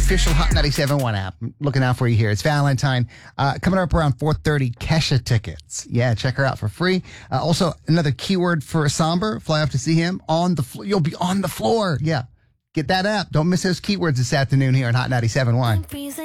official Hot 97.1 app. I'm looking out for you here. It's Valentine. Coming up around 4:30, Kesha tickets. Yeah, check her out for free. Also, another keyword for Samber. Fly up to see him on the floor. You'll be on the floor. Yeah. Get that app. Don't miss those keywords this afternoon here on Hot 97.1.